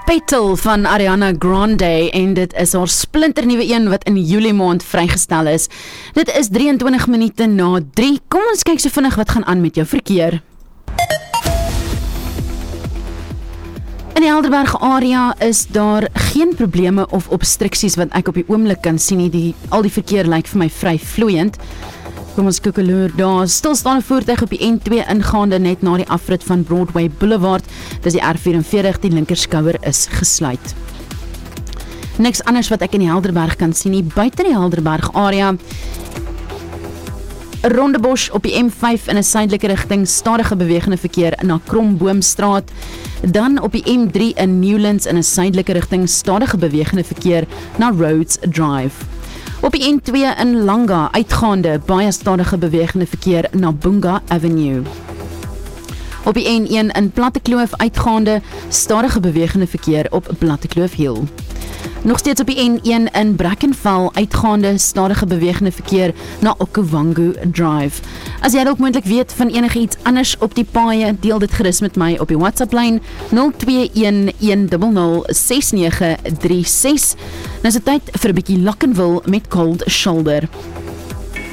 Petal van Ariana Grande en dit is haar splinternuwe een wat in Julie maand vrygestel is. Dit is 23 minute na 3. Kom ons kyk so vinnig wat gaan aan met jou verkeer. In die Helderberg area is daar geen probleme of obstruksies wat ek op die oomblik kan sien nie. Al die verkeer lyk vir my vry vloeiend. Kom ons kyk loer, daar stilstaande voertuig op die N2 ingaande net na die afrit van Broadway Boulevard. Dis die R44, die linkerskouer is gesluit. Niks anders wat ek in die Helderberg kan sien nie, buite die Helderberg area. Rondebosch op die M5 in 'n suidelike rigting, stadige bewegende verkeer na Kromboomstraat. Dan op die M3 in Newlands in 'n suidelike rigting, stadige bewegende verkeer na Rhodes Drive. Op die N2 in Langa, uitgaande, baie stadige bewegende verkeer na Boonga Avenue. Op die N1 in Plattekloof, uitgaande, stadige bewegende verkeer op Plattekloof Hill. Nog steeds op die N1 in Brackenfell, uitgaande, stadige bewegende verkeer na Okavango Drive. As jy dalk moontlik weet van enige iets anders op die paaie, deel dit gerus met my op die WhatsApp-lyn 0211006936. Nou is dit tyd vir 'n bietjie Lakkenwil met Cold Shoulder.